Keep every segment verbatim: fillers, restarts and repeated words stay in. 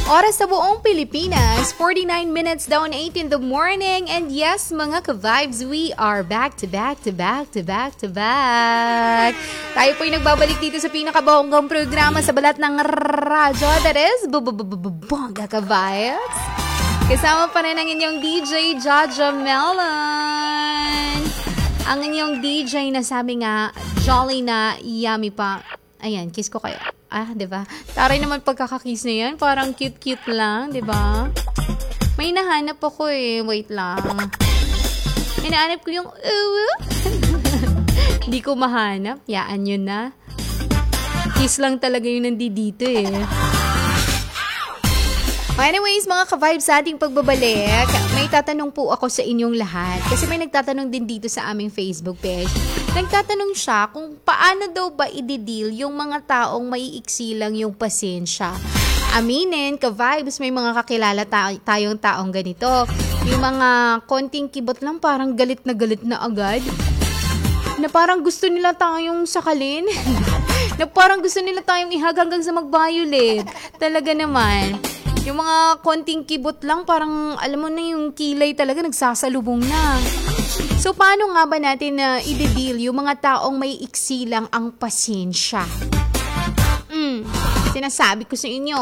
Oras sa buong Pilipinas, forty-nine minutes down eight in the morning. And yes, mga ka-vibes, we are back to back to back to back to back. Tayo po'y nagbabalik dito sa pinakabonggang programa sa balat ng radyo. That is, Bongga Ka-Vibes. Kasama pa rin ang inyong D J, Jaja Melon. Ang inyong D J na sabi nga, jolly na, yummy pa. Ayan, kiss ko kayo. Ah, diba? Taray naman pagkakakiss na yan. Parang cute-cute lang, diba? May nahanap ako eh. Wait lang. Hinahanap ko yung Hindi ko mahanap. Yaan yun na. Kiss lang talaga yung nandito eh. Anyways, mga ka-vibes, sa ating pagbabalik, may tatanong po ako sa inyong lahat. Kasi may nagtatanong din dito sa aming Facebook page. Nagtatanong siya kung paano daw ba i-deal yung mga taong maiiksi lang yung pasensya. Aminin, ka-vibes, may mga kakilala ta- tayong taong ganito. Yung mga konting kibot lang, parang galit na galit na agad. Na parang gusto nila tayong sakalin. Na parang gusto nila tayong ihag hanggang sa mag-violate. Talaga naman. Yung mga konting kibot lang, parang alam mo na yung kilay talaga nagsasalubong na. So, paano nga ba natin na uh, i-deal yung mga taong may iksi lang ang pasensya? Mm, sinasabi ko sa inyo.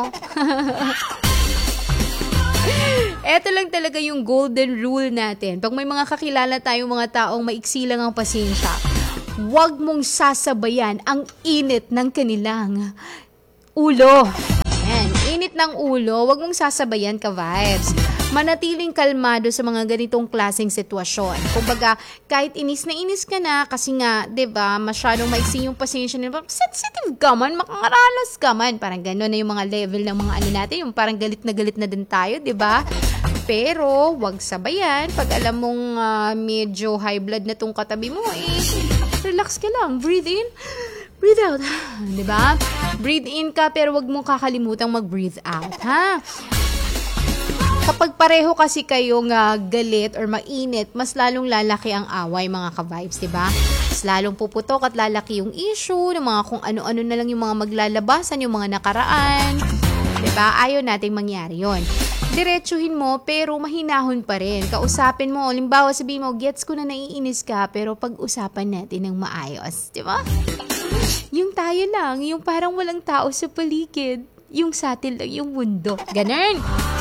Eto lang talaga yung golden rule natin. Pag may mga kakilala tayong mga taong may iksi lang ang pasensya, huwag mong sasabayan ang init ng kanilang ulo. Ayan, init ng ulo, wag mong sasabayan ka-vibes. Manatiling kalmado sa mga ganitong klaseng sitwasyon. Kumbaga, kahit inis na inis ka na, kasi nga, diba, masyadong maiksi yung pasensya nila, sensitive ka man, makangaralas ka man. Parang gano'n na yung mga level ng mga ano natin, yung parang galit na galit na din tayo, diba? Pero, wag sabayan. Pag alam mong uh, medyo high blood na tong katabi mo, eh, relax ka lang, breathe in. Breathe out. Diba? Breathe in ka pero wag mong kakalimutang mag-breathe out. Ha? Kapag pareho kasi kayong uh, galit or mainit, mas lalong lalaki ang away, mga ka-vibes. Diba? Mas lalong puputok at lalaki yung issue ng mga kung ano-ano na lang yung mga maglalabasan, yung mga nakaraan. Diba? Ayaw nating mangyari yon. Diretsuhin mo pero mahinahon pa rin. Kausapin mo. Limbawa sabihin mo, gets ko na naiinis ka pero pag-usapan natin ng maayos. Diba? Yung tayo lang, yung parang walang tao sa paligid. Yung sa atin lang, yung mundo. Ganun.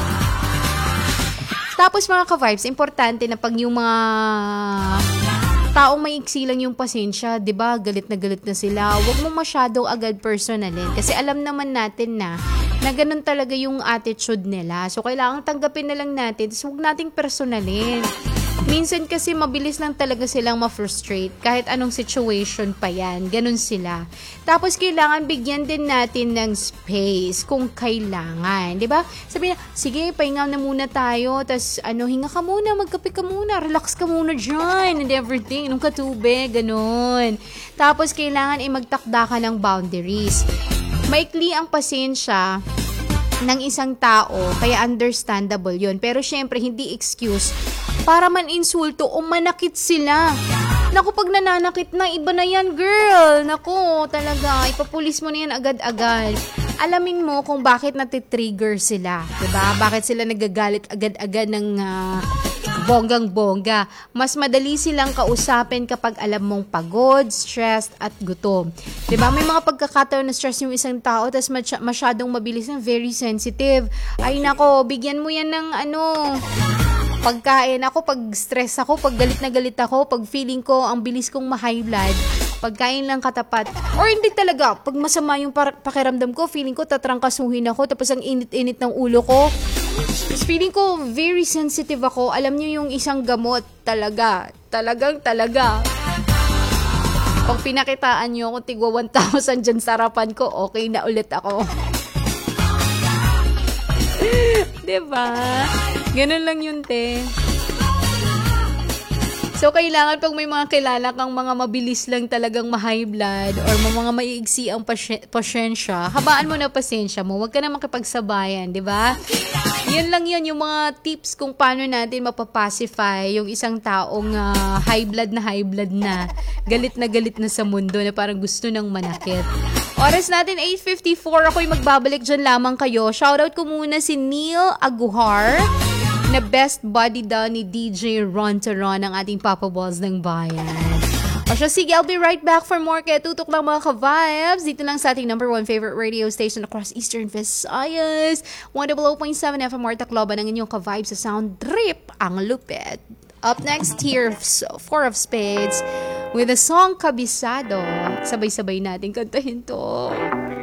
Tapos mga ka-vibes, importante na pag yung mga taong may iksi lang yung pasensya, di ba, galit na galit na sila, huwag mo masyadong agad personalin. Kasi alam naman natin na, na ganun talaga yung attitude nila. So, kailangan tanggapin na lang natin. So, huwag nating personalin. Minsan kasi mabilis lang talaga silang ma-frustrate kahit anong situation pa yan. Ganun sila. Tapos kailangan bigyan din natin ng space kung kailangan. Diba? Sabi na, sige, pahinga na muna tayo. Tapos ano, hinga ka muna, magkape ka muna, relax ka muna dyan and everything. Nung katubig, ganun. Tapos kailangan ay magtakda ka ng boundaries. Maikli ang pasensya ng isang tao, kaya understandable yun. Pero syempre, hindi excuse para man insulto o manakit sila. Naku, pag nananakit na, iba na yan, girl. Naku, talaga, ipapulis mo na yan agad-agad. Alamin mo kung bakit natitrigger sila. Diba? Bakit sila nagagalit agad-agad ng uh, bonggang-bongga. Mas madali silang kausapin kapag alam mong pagod, stressed, at gutom. Diba? May mga pagkakataon na stress yung isang tao, tapos masyadong mabilis na, very sensitive. Ay nako, bigyan mo yan ng ano... Pagkain ako, pag stress ako, pag galit na galit ako, pag feeling ko ang bilis kong ma-high blood, pagkain lang katapat. Or hindi talaga, pag masama yung par- pakiramdam ko, feeling ko tatrangkasuhin ako, tapos ang init-init ng ulo ko. Tapos feeling ko very sensitive ako. Alam niyo yung isang gamot, talaga, talagang talaga. Pag pinakitaan niyo ako, tigwa one thousand dyan sa harapan ko, okay na ulit ako. Diba? Ganun lang yun, te. So, kailangan pag may mga kilala kang mga mabilis lang talagang ma-high blood or mga maiigsi ang pasy- pasyensya, habaan mo na pasensya mo. Huwag ka na makipagsabayan, di ba? Yan lang yun, yung mga tips kung paano natin mapapacify yung isang taong uh, high blood na high blood na, galit na galit na sa mundo na parang gusto nang manakit. Oras natin eight fifty-four. Ako'y magbabalik dyan lamang kayo. Shoutout ko muna si Neil Aguhar, na best buddy daw ni D J Ron Taron, ang ating Papa Balls ng bayan. O siya, sige, I'll be right back for more kaya tutok lang mga ka-vibes. Dito lang sa ating number one favorite radio station across Eastern Visayas. one oh point seven F M Tacloban, ang inyong ka-vibes sa sound trip, ang lupit. Up next here, Four of Spades with the song Kabisado. Sabay-sabay natin kantahin to.